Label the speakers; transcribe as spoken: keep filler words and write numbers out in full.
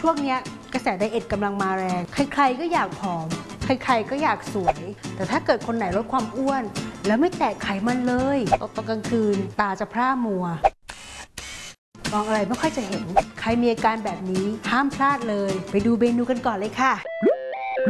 Speaker 1: ช่วงนี้กระแสไดเอทกำลังมาแรงใครๆก็อยากผอมใครๆก็อยากสวยแต่ถ้าเกิดคนไหนลดความอ้วนแล้วไม่แตะไขมันเลยตอนกลางคืนตาจะพร่ามัวมองอะไรไม่ค่อยจะเห็นใครมีอาการแบบนี้ห้ามพลาดเลยไปดูเมนูกันก่อนเลยค่ะ